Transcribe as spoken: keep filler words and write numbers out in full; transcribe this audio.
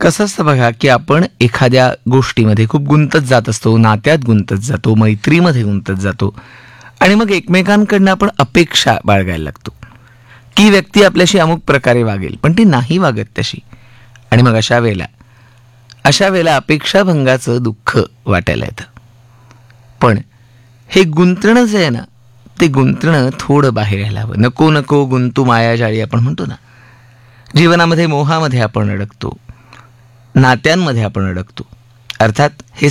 कसं असतं बघा, की आपण एखाद्या गोष्टीमध्ये खूप गुंतत जात असतो, नात्यात गुंतत जातो, मैत्रीमध्ये गुंतत जातो आणि मग एकमेकांकडनं आपण अपेक्षा बाळगायला लागतो की व्यक्ती आपल्याशी अमुक प्रकारे वागेल, पण ती नाही वागत तशी. आणि मग अशा वेळेला अशा वेळेला अपेक्षाभंगाचं दुःख वाटायला येतं. पण हे गुंतणं जे आहे ना, ते गुंतणं थोडं बाहेर यायला हवं. नको नको गुंतू मायाजाळी आपण म्हणतो ना. जीवनामध्ये मोहामध्ये आपण अडकतो, नात्यांमध्ये आपण अडकतो. अर्थात हे